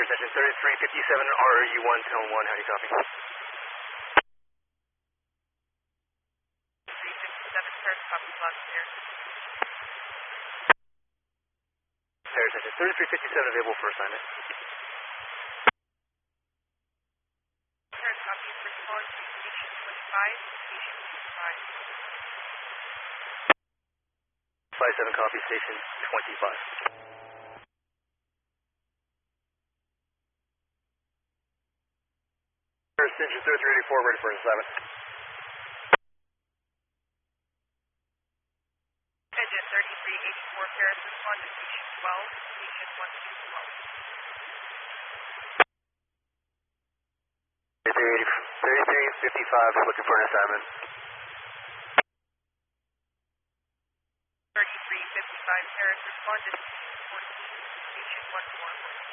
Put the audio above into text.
attention, 3357 RU1, tone 1, how do you copy? 357, Paris, copy, last air. Paris attention, 3357 available for assignment. Paris, copy, respond to station 25, station 25. 57 copy, station 25. Paris engine 3384 ready for assignment. Engine 3384, Paris, respond to station 12, station 12. 3355 looking for an assignment. 3355, Paris, respond to station 14, station 141.